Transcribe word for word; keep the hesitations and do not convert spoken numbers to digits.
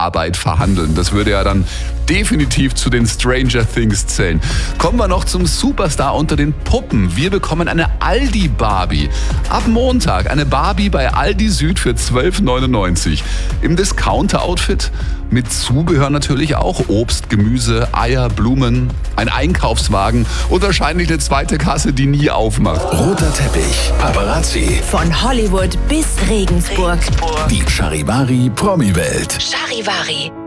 Arbeit verhandeln. Das würde ja dann definitiv zu den Stranger Things zählen. Kommen wir noch zum Superstar unter den Puppen. Wir bekommen eine Aldi-Barbie. Ab Montag eine Barbie bei Aldi Süd für zwölf neunundneunzig. Im Discounter-Outfit. Mit Zubehör natürlich auch. Obst, Gemüse, Eier, Blumen, ein Einkaufswagen und wahrscheinlich eine zweite Kasse, die nie aufmacht. Roter Teppich, Paparazzi. Von Hollywood bis Regensburg. Die Charivari Promi-Welt. Charivari.